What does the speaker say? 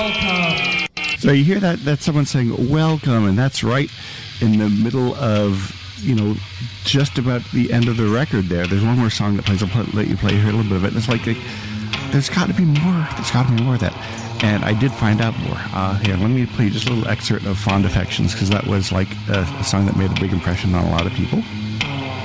welcome. So you hear that? That's someone saying welcome, and that's right in the middle of, just about the end of the record there. There's one more song that plays. I'll let you play here a little bit of it. And it's like, there's got to be more. There's got to be more of that. And I did find out more. Here, let me play just a little excerpt of Fond Affections, because that was like a song that made a big impression on a lot of people.